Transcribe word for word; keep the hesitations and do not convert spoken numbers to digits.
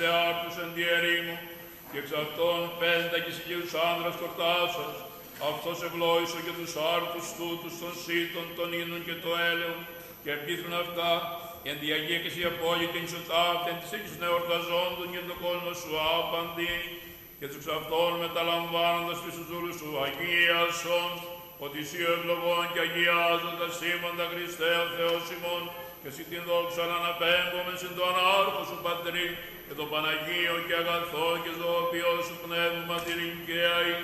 άρτους εν τη ερήμου, και εξ αυτών πέντα και εσύ και τους άνδρας κορτάσας, αυτός ευλόγησε και τους άρτους τούτους των σύτων, των ίνων και το έλεον, και επίθρουν αυτά, εν τη Αγία και εσύ απόλυτη εν ισοτάφτη, εν της οίκης νεορταζόντων και τον κόσμο σου άπαντη, και τους εξ αυτών μεταλαμβάνοντας τους δούλους σου αγίασον, ότι εσύ ο ευλογών και αγιάζοντα σήμαντα Χριστέ ο Θεός ημών, και εσύ την δόξα να αναπέμπομεν συν το ανάρχο σου Πατρί, και το Παναγίο και αγαθό και το οποίο σου πνεύμα την και